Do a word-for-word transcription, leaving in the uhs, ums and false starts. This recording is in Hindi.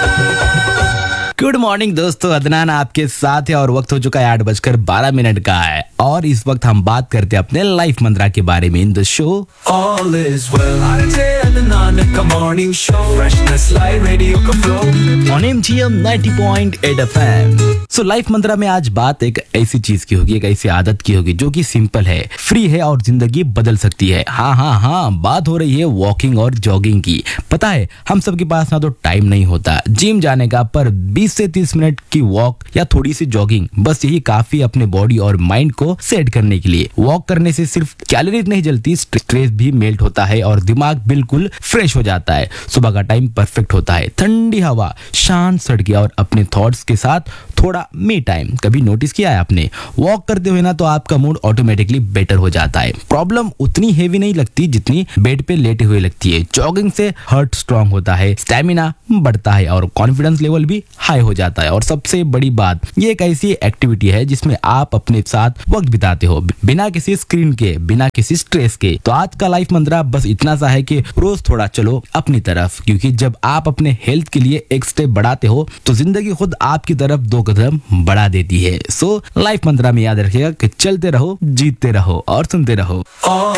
गुड मॉर्निंग दोस्तों, अदनान आपके साथ है और वक्त हो चुका है आठ बजकर बारह मिनट का है और इस वक्त हम बात करते हैं अपने लाइफ मंत्रा के बारे में in the show All is well. RJ Adnan का morning show, freshness live radio का flow on M G M ninety point eight F M. So life मंत्रा में आज बात एक ऐसी चीज की होगी, एक ऐसी आदत की होगी जो कि सिंपल है, फ्री है और जिंदगी बदल सकती है। हाँ हाँ हाँ, बात हो रही है वॉकिंग और जॉगिंग की। पता है हम सबके पास ना तो टाइम नहीं होता जिम जाने का, पर बीस से तीस मिनट की वॉक या थोड़ी सी जॉगिंग, बस यही काफी अपने बॉडी और माइंड को सेट करने के लिए। वॉक करने से सिर्फ कैलोरीज नहीं जलती, स्ट्रेस भी मेल्ट होता है और दिमाग बिल्कुल फ्रेश हो जाता है। सुबह का टाइम परफेक्ट होता है, ठंडी हवा, शांत सड़कें और अपने थॉट्स के साथ थोड़ा मी टाइम। कभी नोटिस किया है आपने, वॉक करते हुए ना तो आपका मूड ऑटोमेटिकली बेटर हो जाता है। प्रॉब्लम उतनी हेवी नहीं लगती जितनी बेड पे लेटे हुए लगती है। जॉगिंग से हार्ट स्ट्रांग होता है, स्टेमिना बढ़ता है और कॉन्फिडेंस लेवल भी हाई हो जाता है। और सबसे बड़ी बात, ये एक ऐसी एक्टिविटी है जिसमें आप अपने साथ वक्त बिताते हो, बिना किसी स्क्रीन के, बिना किसी स्ट्रेस के। तो आज का लाइफ मंत्रा बस इतना सा है कि रोज थोड़ा चलो अपनी तरफ, क्योंकि जब आप अपने हेल्थ के लिए एक स्टेप बढ़ाते हो तो जिंदगी खुद आपकी तरफ दो कदम बढ़ा देती है। सो लाइफ मंत्रा में याद रखिएगा कि चलते रहो, जीतते रहो और सुनते रहो।